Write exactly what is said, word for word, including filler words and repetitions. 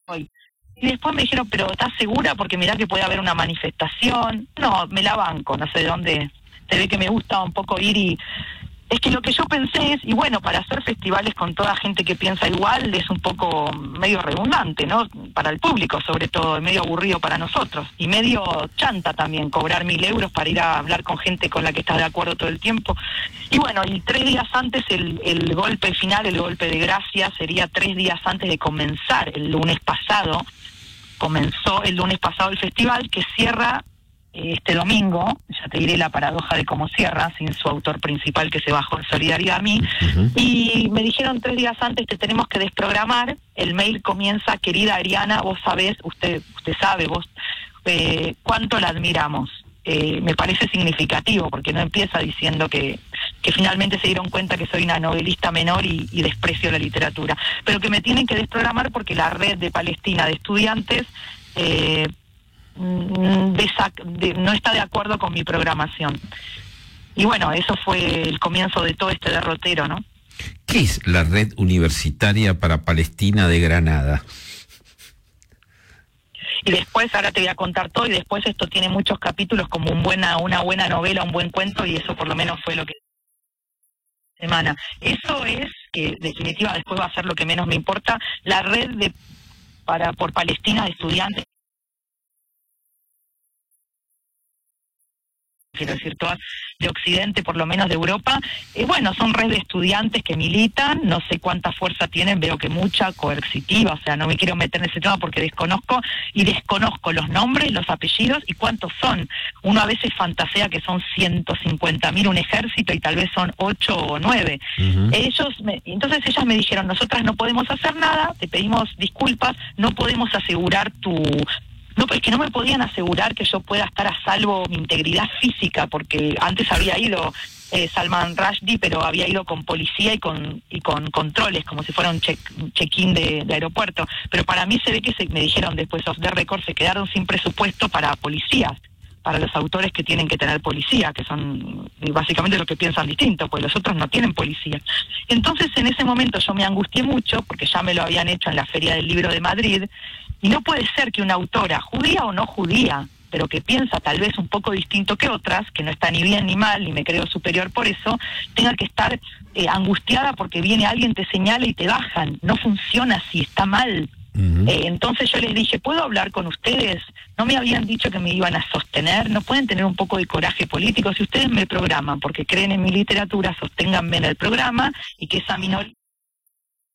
hoy. Y después me dijeron, pero ¿estás segura? Porque mirá que puede haber una manifestación. No, me la banco, no sé de dónde. Se ve que me gusta un poco ir y... Es que lo que yo pensé es, y bueno, para hacer festivales con toda gente que piensa igual es un poco medio redundante, ¿no? Para el público, sobre todo, medio aburrido para nosotros. Y medio chanta también, cobrar mil euros para ir a hablar con gente con la que estás de acuerdo todo el tiempo. Y bueno, y tres días antes, el, el golpe final, el golpe de gracia, sería tres días antes de comenzar, el lunes pasado. Comenzó el lunes pasado el festival, que cierra este domingo. Ya te diré la paradoja de cómo cierra, sin su autor principal que se bajó en solidaridad a mí. Uh-huh. Y me dijeron tres días antes, te tenemos que desprogramar. El mail comienza, querida Ariana, vos sabés, usted usted sabe, vos eh, cuánto la admiramos. Eh, me parece significativo, porque no empieza diciendo que, que finalmente se dieron cuenta que soy una novelista menor y, y desprecio la literatura, pero que me tienen que desprogramar porque la red de Palestina de estudiantes eh, de, de, no está de acuerdo con mi programación. Y bueno, eso fue el comienzo de todo este derrotero, ¿no? ¿Qué es la Red Universitaria para Palestina de Granada? Y después, ahora te voy a contar todo, y después esto tiene muchos capítulos como un buena, una buena novela, un buen cuento, y eso por lo menos fue lo que... semana. Eso es, que definitiva después va a ser lo que menos me importa, la red de para por Palestina de estudiantes, quiero decir, todas de Occidente, por lo menos de Europa. Eh, bueno, son redes de estudiantes que militan, no sé cuánta fuerza tienen, veo que mucha, coercitiva, o sea, no me quiero meter en ese tema porque desconozco, y desconozco los nombres, los apellidos y cuántos son. Uno a veces fantasea que son ciento cincuenta mil un ejército y tal vez son ocho o nueve. Uh-huh. Ellos, me, entonces ellas me dijeron, nosotras no podemos hacer nada, te pedimos disculpas, no podemos asegurar tu... No, es que no me podían asegurar que yo pueda estar a salvo mi integridad física, porque antes había ido eh, Salman Rushdie, pero había ido con policía y con y con controles, como si fuera un check, check-in de, de aeropuerto. Pero para mí se ve que se me dijeron después off the record, se quedaron sin presupuesto para policías, para los autores que tienen que tener policía, que son básicamente los que piensan distinto, pues los otros no tienen policía. Entonces en ese momento yo me angustié mucho, porque ya me lo habían hecho en la Feria del Libro de Madrid, y no puede ser que una autora, judía o no judía, pero que piensa tal vez un poco distinto que otras, que no está ni bien ni mal, ni me creo superior por eso, tenga que estar eh, angustiada porque viene alguien, te señala y te bajan. No funciona así, está mal. Uh-huh. Eh, entonces yo les dije, ¿puedo hablar con ustedes? No me habían dicho que me iban a sostener, no pueden tener un poco de coraje político. Si ustedes me programan porque creen en mi literatura, sosténganme en el programa y que esa minoría